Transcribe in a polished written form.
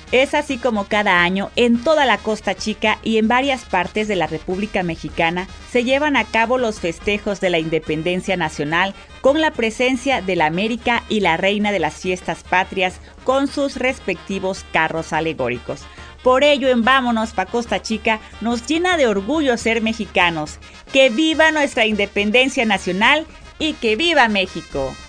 Es así como cada año en toda la Costa Chica y en varias partes de la República Mexicana se llevan a cabo los festejos de la Independencia Nacional con la presencia de la América y la Reina de las Fiestas Patrias con sus respectivos carros alegóricos. Por ello, en Vámonos pa' Costa Chica nos llena de orgullo ser mexicanos. ¡Que viva nuestra Independencia Nacional y que viva México!